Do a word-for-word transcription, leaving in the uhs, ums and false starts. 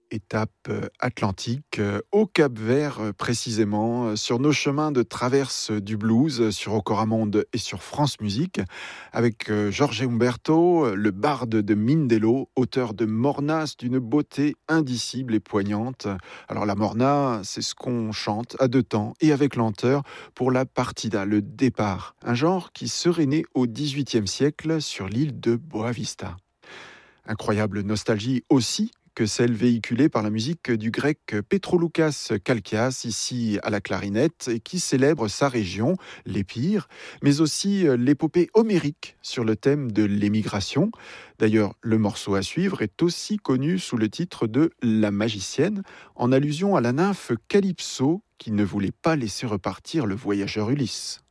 étape euh, atlantique, euh, au Cap-Vert euh, précisément, euh, sur nos chemins de traverse du blues, euh, sur Ocoramonde et sur France Musique, avec euh, Jorge Umberto, euh, le barde de Mindelo, auteur de Mornas d'une beauté indicible et poignante. Alors la Morna, c'est ce qu'on chante à deux temps et avec lenteur pour la partida, le départ, un genre qui serait né au dix-huitième siècle sur l'île de Boavista. Incroyable nostalgie aussi que celle véhiculée par la musique du grec Petroloukas Kalkias, ici à la clarinette, et qui célèbre sa région, l'Épire, mais aussi l'épopée homérique sur le thème de l'émigration. D'ailleurs, le morceau à suivre est aussi connu sous le titre de La magicienne, en allusion à la nymphe Calypso qui ne voulait pas laisser repartir le voyageur Ulysse.